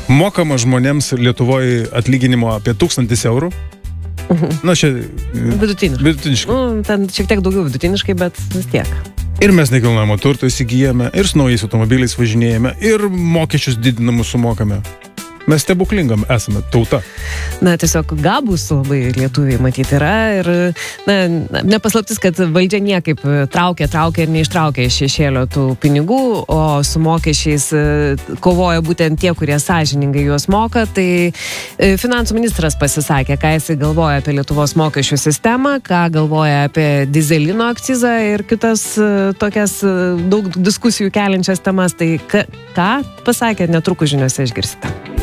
Mokama žmonėms Lietuvoje atlyginimo apie 1000 eurų. Na, čia... Vidutiniškai. Ten šiek tiek daugiau vidutiniškai, bet vis tiek. Ir mes nekilnojamo turto įsigijame, ir su naujais automobiliais važinėjame, ir mokesčius didinamus sumokame. Mes stebuklingam esame tauta. Na, tiesiog gabūs labai lietuviai matyti yra ir, nepaslaptis, kad valdžia niekaip traukia ir neištraukia iš šešėlio tų pinigų, o su mokesčiais kovoja būtent tie, kurie sąžiningai juos moka. Tai finansų ministras pasisakė, ką jis galvoja apie Lietuvos mokesčių sistemą, ką galvoja apie dizelino akcizą ir kitas tokias daug diskusijų keliančias temas. Tai ką pasakė, netrukus žiniose išgirsite.